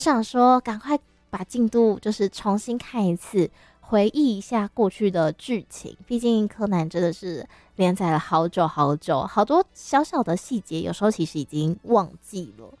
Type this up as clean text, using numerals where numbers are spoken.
想说赶快把进度就是重新看一次，回忆一下过去的剧情。毕竟柯南真的是连载了好久好久，好多小小的细节，有时候其实已经忘记了。